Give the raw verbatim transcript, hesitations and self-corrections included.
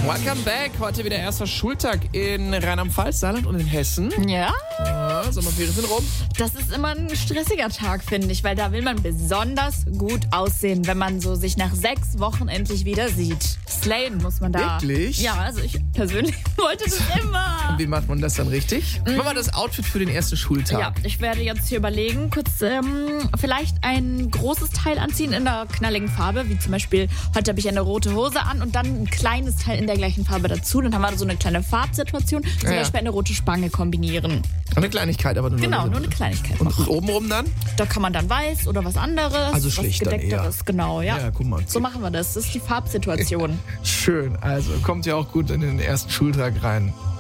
Welcome back. Heute wieder erster Schultag in Rheinland-Pfalz, Saarland und in Hessen. Ja, Ja, Sommerferien sind rum. das ist immer ein stressiger Tag, finde ich, weil da will man besonders gut aussehen, wenn man so sich nach sechs Wochen endlich wieder sieht. Slayen muss man da. Wirklich? Ja, also ich persönlich wollte das immer. Wie macht man das dann richtig? Machen wir das Outfit für den ersten Schultag. Ja, ich werde jetzt hier überlegen, kurz ähm, vielleicht ein großes Teil anziehen in einer knalligen Farbe, wie zum Beispiel, heute habe ich eine rote Hose an und dann ein kleines Teil in der gleichen Farbe dazu. Dann haben wir so eine kleine Farbsituation, zum Ja. Beispiel eine rote Spange kombinieren. Eine Kleinigkeit, aber nur Genau, eine nur eine Kleinigkeit Und machen. obenrum dann? Da kann man dann weiß oder was anderes, Also was schlicht dann gedeckteres, eher. genau, ja. Ja, guck mal. So machen wir das. Das ist die Farbsituation. Schön. Also kommt ja auch gut in den ersten Schultag rein.